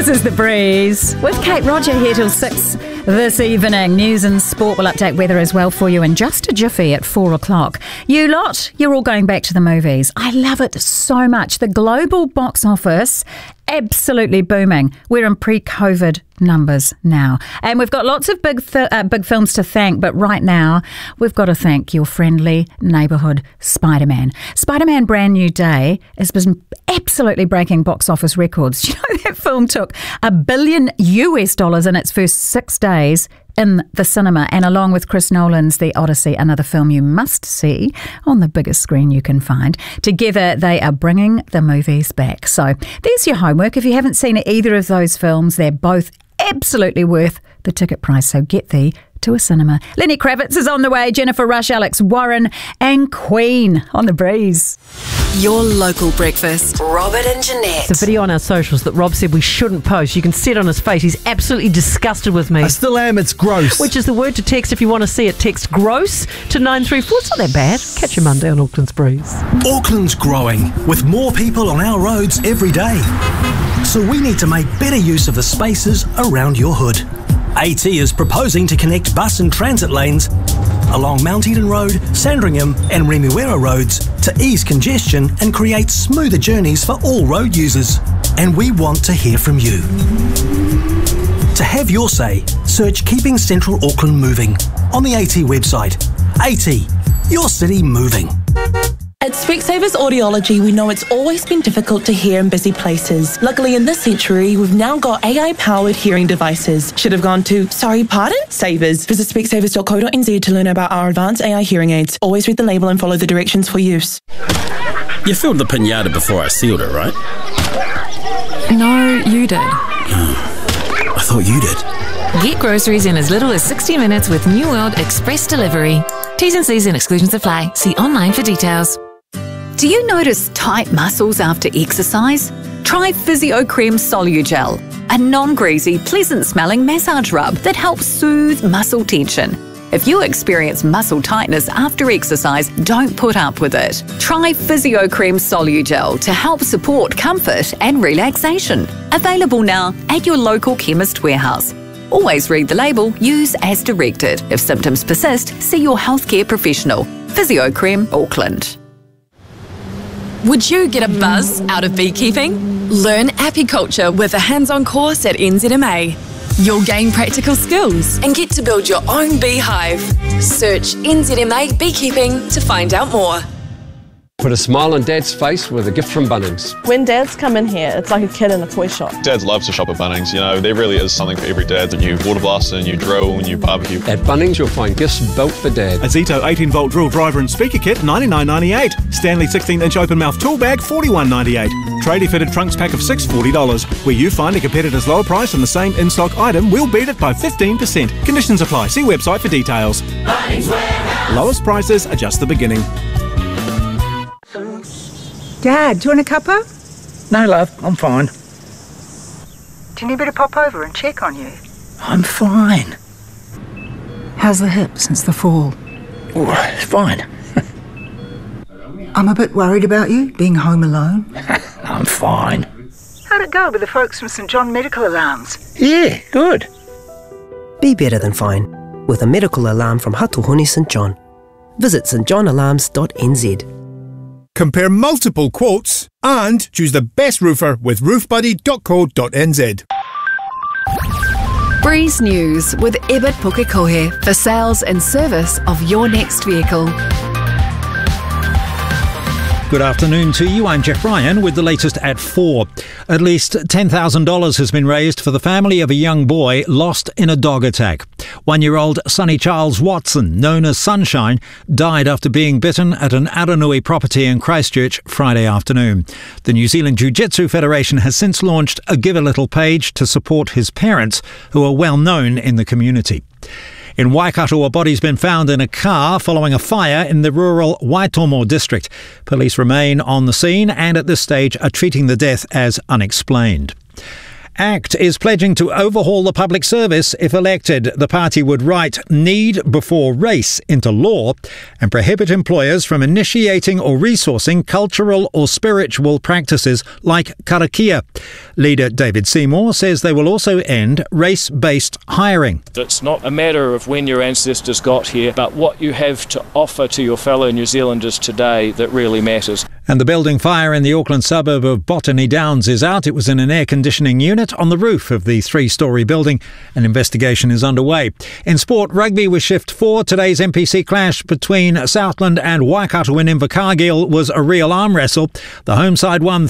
This is The Breeze with Kate Roger here till 6 this evening. News and sport will update weather as well for you in just a jiffy at 4 o'clock. You lot, you're all going back to the movies. I love it so much. The global box office, absolutely booming. We're in pre-COVID numbers now. And we've got lots of big films to thank, but right now we've got to thank your friendly neighbourhood Spider-Man. Spider-Man Brand New Day has been absolutely breaking box office records. You know, that film took $1 billion in its first 6 days in the cinema, and along with Chris Nolan's The Odyssey, another film you must see on the biggest screen you can find. Together, they are bringing the movies back. So there's your homework. If you haven't seen either of those films, they're both absolutely worth the ticket price, so get thee to a cinema. Lenny Kravitz is on the way, Jennifer Rush, Alex Warren and Queen on The Breeze. Your local breakfast. Robert and Jeanette. It's a video on our socials that Rob said we shouldn't post. You can see it on his face. He's absolutely disgusted with me. I still am. It's gross. Which is the word to text if you want to see it. Text GROSS to 934. It's not that bad. Catch you Monday on Auckland's Breeze. Auckland's growing with more people on our roads every day. So we need to make better use of the spaces around your hood. AT is proposing to connect bus and transit lanes along Mount Eden Road, Sandringham and Remuera roads to ease congestion and create smoother journeys for all road users. And we want to hear from you. To have your say, search Keeping Central Auckland Moving on the AT website. AT, your city moving. At Specsavers Audiology, we know it's always been difficult to hear in busy places. Luckily, in this century, we've now got AI-powered hearing devices. Should have gone to, sorry, pardon? Savers. Visit specsavers.co.nz to learn about our advanced AI hearing aids. Always read the label and follow the directions for use. You filled the pinata before I sealed it, right? No, you did. I thought you did. Get groceries in as little as 60 minutes with New World Express Delivery. T's and C's and exclusions apply. See online for details. Do you notice tight muscles after exercise? Try PhysioCreme Solugel, a non-greasy, pleasant-smelling massage rub that helps soothe muscle tension. If you experience muscle tightness after exercise, don't put up with it. Try PhysioCreme Solugel to help support comfort and relaxation. Available now at your local chemist warehouse. Always read the label, use as directed. If symptoms persist, see your healthcare professional. PhysioCreme Auckland. Would you get a buzz out of beekeeping? Learn apiculture with a hands-on course at NZMA. You'll gain practical skills and get to build your own beehive. Search NZMA Beekeeping to find out more. Put a smile on Dad's face with a gift from Bunnings. When dads come in here, it's like a kid in a toy shop. Dads love to shop at Bunnings. You know, there really is something for every dad. The new water blaster, the new drill, the new barbecue. At Bunnings, you'll find gifts built for Dad. A Zito 18-volt drill driver and speaker kit, $99.98. Stanley 16-inch open-mouth tool bag, $41.98. Tradie-fitted trunks pack of 6, $40. Where you find a competitor's lower price on the same in-stock item, we'll beat it by 15%. Conditions apply. See website for details. Bunnings Warehouse. Lowest prices are just the beginning. Dad, do you want a cuppa? No, love, I'm fine. Do you need me to pop over and check on you? I'm fine. How's the hip since the fall? Oh, it's fine. I'm a bit worried about you, being home alone. I'm fine. How'd it go with the folks from St John Medical Alarms? Yeah, good. Be better than fine with a medical alarm from Hatuhuni St John. Visit stjohnalarms.nz. Compare multiple quotes and choose the best roofer with roofbuddy.co.nz. Breeze News with Ebert Pukekohe for sales and service of your next vehicle. Good afternoon to you. I'm Jeff Ryan with the latest at 4. At least $10,000 has been raised for the family of a young boy lost in a dog attack. 1-year-old Sonny Charles Watson, known as Sunshine, died after being bitten at an Aranui property in Christchurch Friday afternoon. The New Zealand Jiu-Jitsu Federation has since launched a Give a Little page to support his parents, who are well known in the community. In Waikato, a body's been found in a car following a fire in the rural Waitomo district. Police remain on the scene and at this stage are treating the death as unexplained. ACT is pledging to overhaul the public service if elected. The party would write need before race into law and prohibit employers from initiating or resourcing cultural or spiritual practices like karakia. Leader David Seymour says they will also end race-based hiring. It's not a matter of when your ancestors got here, but what you have to offer to your fellow New Zealanders today that really matters. And the building fire in the Auckland suburb of Botany Downs is out. It was in an air conditioning unit on the roof of the 3-storey building. An investigation is underway. In sport, rugby with Shift 4. Today's NPC clash between Southland and Waikato in Invercargill was a real arm wrestle. The home side won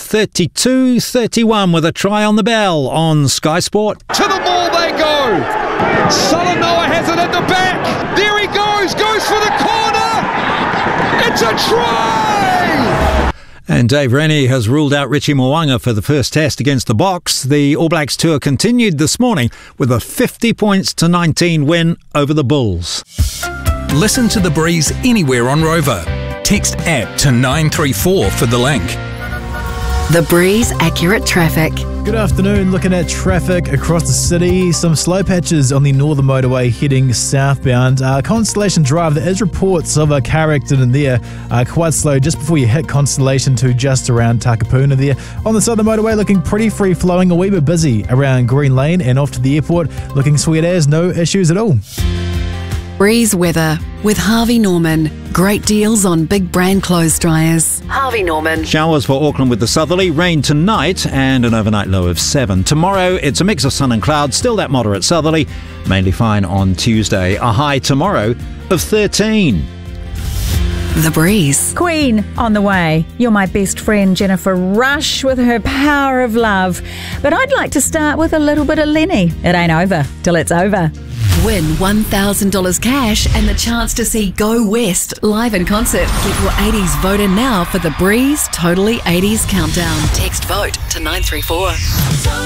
32-31 with a try on the bell on Sky Sport. To the ball they go. Salanoa has it at the back. There he goes for the corner. It's a try. And Dave Rennie has ruled out Richie Mo'unga for the first test against the Box. The All Blacks tour continued this morning with a 50-19 win over the Bulls. Listen to The Breeze anywhere on Rover. Text app to 934 for the link. The Breeze Accurate Traffic. Good afternoon. Looking at traffic across the city. Some slow patches on the Northern Motorway heading southbound. Constellation Drive, there is reports of a car accident there. Quite slow just before you hit Constellation to just around Takapuna there. On the Southern Motorway, looking pretty free flowing, a wee bit busy around Green Lane and off to the airport. Looking sweet as, no issues at all. Breeze weather with Harvey Norman. Great deals on big brand clothes dryers. Harvey Norman. Showers for Auckland with the southerly, rain tonight and an overnight low of 7. Tomorrow it's a mix of sun and clouds, still that moderate southerly, mainly fine on Tuesday. A high tomorrow of 13. The Breeze. Queen on the way. You're my best friend Jennifer Rush with her Power of Love. But I'd like to start with a little bit of Lenny. It ain't over till it's over. Win $1,000 cash and the chance to see Go West live in concert. Get your 80s vote in now for the Breeze Totally 80s Countdown. Text vote to 934.